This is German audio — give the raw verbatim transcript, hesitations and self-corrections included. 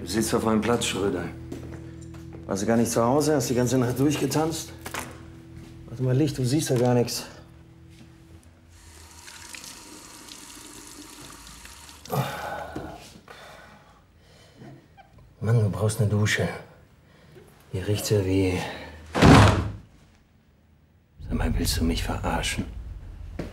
Du sitzt auf meinem Platz, Schröder. Warst du gar nicht zu Hause? Hast die ganze Nacht durchgetanzt? Warte mal, Licht, du siehst ja gar nichts. Mann, du brauchst eine Dusche. Hier riecht's ja wie... Sag mal, willst du mich verarschen?